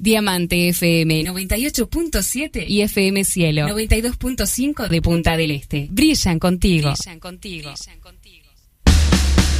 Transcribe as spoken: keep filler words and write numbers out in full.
Diamante F M noventa y ocho punto siete y F M Cielo noventa y dos punto cinco de Punta del Este. Brillan contigo. Brillan contigo. Brillan contigo.